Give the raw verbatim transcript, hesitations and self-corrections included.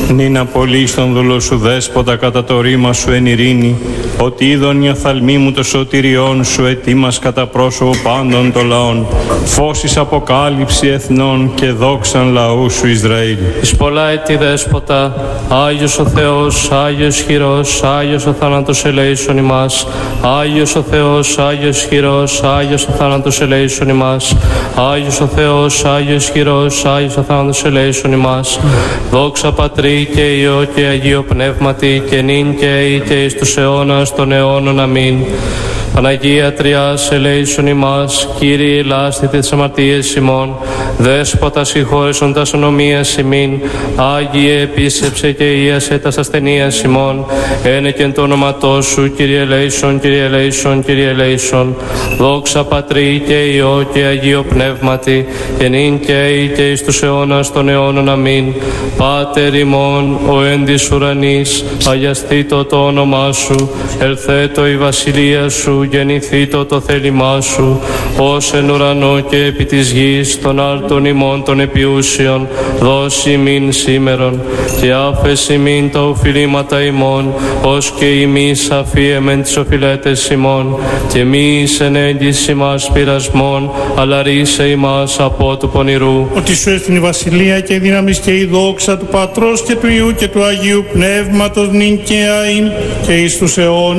Νυν απολύς τον δούλο σου δέσποτα κατά το ρήμα σου εν ειρήνη, ότι είδον η οφθαλμή μου το σωτηριόν σου ετοίμας κατά πρόσωπο πάντων των λαών, φώσης αποκάλυψη εθνών και δόξαν λαού σου Ισραήλ. Εις πολλά έτη δέσποτα, Άγιος ο Θεός, Άγιος χειρός, Άγιος ο θάνατος ελέησον ημάς, Άγιος ο Θεός, Άγιος χειρός, Άγιος ο θάνατος ελέησον ημάς, Άγιος ο Θεός, Άγιος χειρός, Άγιος ο θάνατος ελέησον ημάς. Δόξα Πατρί και Υιό και Αγίο Πνεύματι και νυν και αεί και εις τους αιώνας των αιώνων. Αμήν. Παναγία Τριάς, ελέησον ημάς, Κύριε ελάστητε τις αμαρτίες ημών, Δέσποτα συγχώρεσον τας ανομίας ημίν, Άγιε επίσεψε και ίασε τας ασθενείας ημών, ένεκεν το όνοματό σου, Κύριε ελέησον, Κύριε ελέησον, Κύριε ελέησον. Δόξα Πατρί και Υιό και Αγίο Πνεύματι, και νυν και αεί και εις τους αιώνας των αιώνων. Αμήν. Πάτερ ημών, ο εν της ουρανής, αγιαστήτω το όνομά σου, ελθέτω η βασιλεία σου, γεννηθήτω το θέλημά σου, ως εν ουρανό και επί της γης, των άρτων ημών των επιούσιων, δώσει ημίν σήμερον, και άφεση ημίν τα οφειλήματα ημών, ως και ημείς αφίεμεν τις οφειλέτες ημών, και μη εις ενέγγις ημάς πειρασμών, αλλά ρίσε ημάς από του πονηρού. Ότι σου έστειν η βασιλεία και η δύναμις και η δόξα του Πατρός και του Υιού και του Αγίου Πνεύματος, νυν και αΐν και εις τους αιώνας